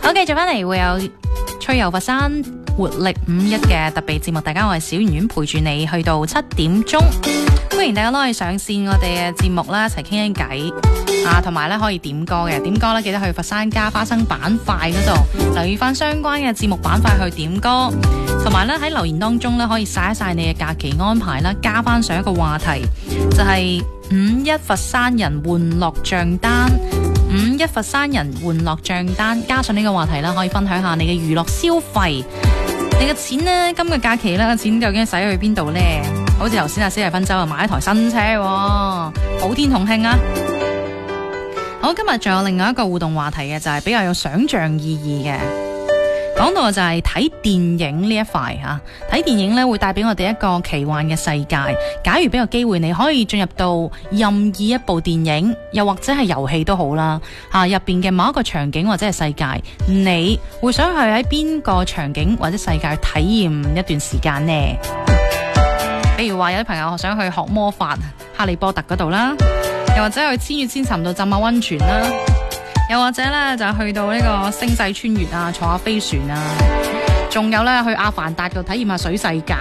好，繼續翻嚟會有趣遊佛山活力51嘅特別節目，大家我係小圓圓陪住你去到7點鐘，歡迎大家攞去上線我哋嘅節目啦，一齊傾傾偈啊，同埋咧可以點歌嘅，點歌咧記得去佛山加花生板塊嗰度留意翻相關嘅節目板塊去點歌，同埋咧喺留言當中咧可以晒一晒你嘅假期安排啦，加翻上一個話題就係5·1佛山人玩樂賬單。5·1佛山人玩樂賬單，加上呢個話題啦，可以分享下你嘅娛樂消費，你嘅錢呢？今個假期呢，錢究竟使去邊度呢？好似頭先史提芬州買一台新車喎，普天同慶啊！好，今日仲有另外一個互動話題嘅，就係比較有想象意義嘅。講到就係睇電影呢一塊吓，睇電影咧會帶俾我哋一個奇幻嘅世界。假如俾個機會，你可以進入到任意一部電影，又或者係遊戲都好啦，吓入邊嘅某一個場景或者係世界，你會想去喺邊個場景或者世界體驗一段時間呢？比如話有啲朋友想去學魔法，哈利波特嗰度啦，又或者去千與千尋度浸下溫泉啦。又或者咧就去到呢個星際穿越啊，坐下飛船啊，仲有咧去阿凡達度體驗下水世界，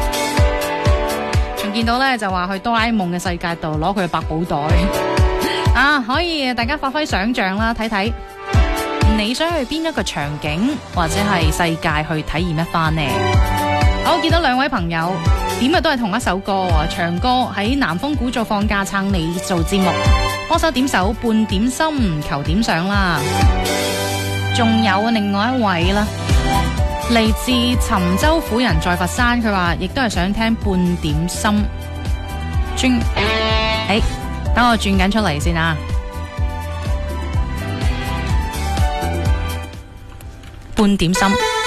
仲見到咧就話去哆啦 A 夢嘅世界度攞佢嘅百寶袋啊，可以大家發揮想象啦，睇睇你想去邊一個場景或者係世界去體驗一番呢？好，見到兩位朋友點嘅都係同一首歌啊，唱歌喺南風鼓做放假撐你做節目，幫手點首半點心求點上啦。仲有另外一位啦，嚟自沉州婦人在佛山，佢話亦都係想聽半點心。等我轉緊出嚟先啊。半點心。